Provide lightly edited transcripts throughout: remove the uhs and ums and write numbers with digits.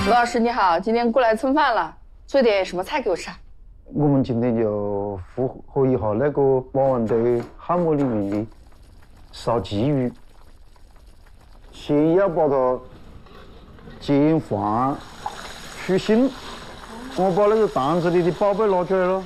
罗老师你好，今天过来蹭饭了，做点什么菜给我吃？ 我们今天就复合一下那个马王堆汉墓里面的烧鲫鱼，先要把它煎黄去腥。我把那个坛子里的宝贝拿出来了。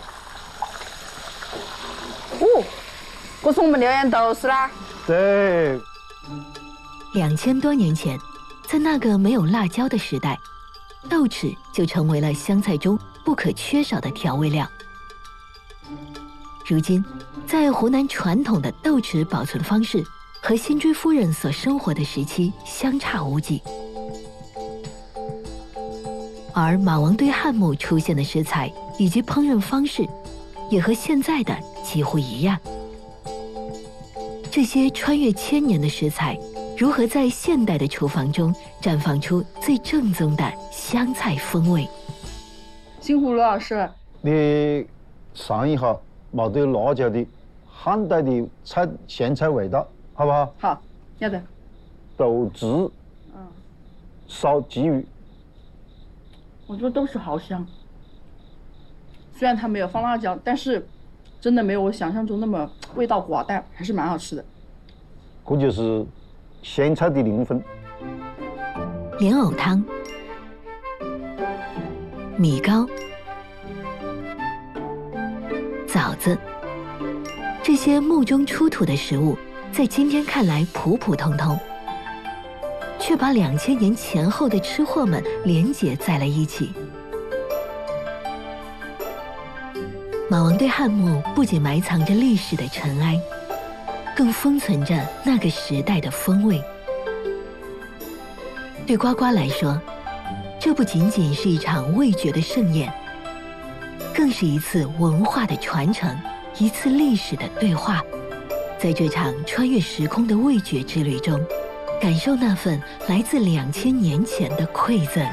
哦，这是我们辽源豆豉啦。 对。 2000多年前，在那个没有辣椒的时代，豆豉就成为了湘菜中不可缺少的调味料。如今，在湖南传统的豆豉保存方式和辛追夫人所生活的时期相差无几，而马王堆汉墓出现的食材以及烹饪方式，也和现在的几乎一样。这些穿越千年的食材，如何在现代的厨房中绽放出最正宗的湘菜风味？ 辛苦罗老师。 你尝一下毛堆辣椒的汉代的咸菜味道，好不好？ 好，要的。 豆豉，烧鲫鱼。 我觉得豆豉好香，虽然它没有放辣椒，但是真的没有我想象中那么味道寡淡，还是蛮好吃的。 这就是咸菜的灵魂。 莲藕汤、米糕、枣子，这些墓中出土的食物，在今天看来普普通通，却把2000年前后的吃货们连结在了一起。马王堆汉墓不仅埋藏着历史的尘埃，更封存着那个时代的风味。对呱呱来说，这不仅仅是一场味觉的盛宴，更是一次文化的传承，一次历史的对话。在这场穿越时空的味觉之旅中，感受那份来自2000年前的馈赠。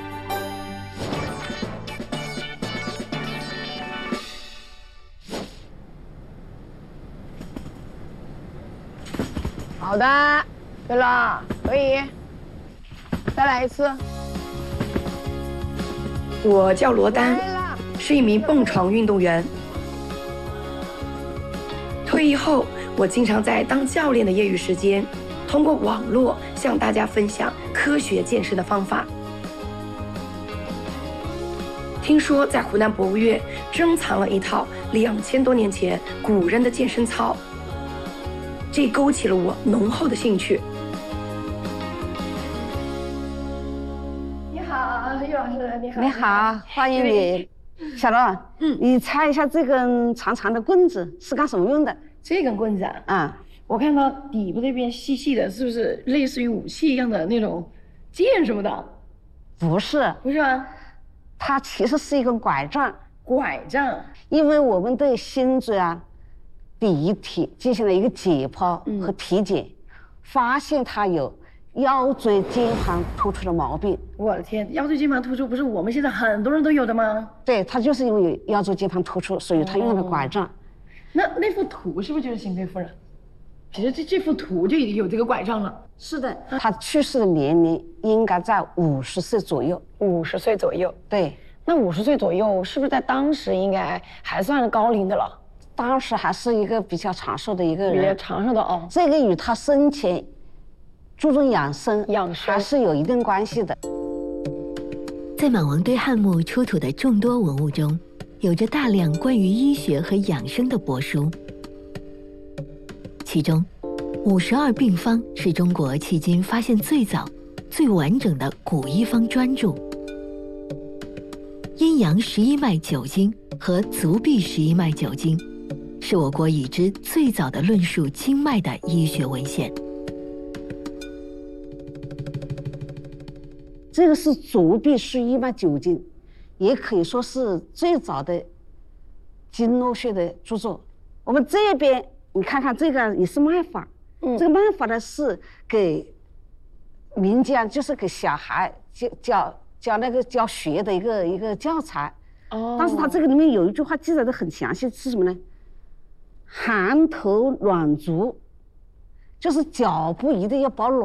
好的，对了，可以。再来一次。 我叫罗丹，是一名蹦床运动员。退役后，我经常在当教练的业余时间，通过网络向大家分享科学健身的方法。听说在湖南博物院珍藏了一套2000多年前古人的健身操，这勾起了我浓厚的兴趣。 你好，于老师，你好。 你好，欢迎你。小罗，你猜一下这根长长的棍子是干什么用的？ 这根棍子啊， 我看到底部这边细细的，是不是类似于武器一样的那种剑什么的？ 不是， 不是吗？ 它其实是一根拐杖。 拐杖。 因为我们对心椎第一体进行了一个解剖和体检，发现它有腰椎间盘突出的毛病。 我的天，腰椎间盘突出不是我们现在很多人都有的吗？ 对，它就是因为有腰椎间盘突出，所以它用了拐杖。 那幅图是不是就是辛追夫人？其实这幅图就已经有这个拐杖了。 是的，他去世的年龄应该在50岁左右。 50岁左右。 对。 那50岁左右是不是在当时应该还算高龄的了？ 当时还是一个比较长寿的一个人。 比较长寿的哦。 这个与他生前注重养生还是有一定关系的。 在马王堆汉墓出土的众多文物中，有着大量关于医学和养生的帛书，其中52病方是中国迄今发现最早、最完整的古医方专著。阴阳11脉9经和足臂11脉9经，是我国已知最早的论述经脉的医学文献。 这个是足臂11脉9经，也可以说是最早的经络学的著作。我们这边你看看，这个也是脉法，这个脉法呢是给民间，就是给小孩教学的一个教材。但是它这个里面有一句话记载的很详细，是什么呢？寒头暖足，就是脚部一定要保暖。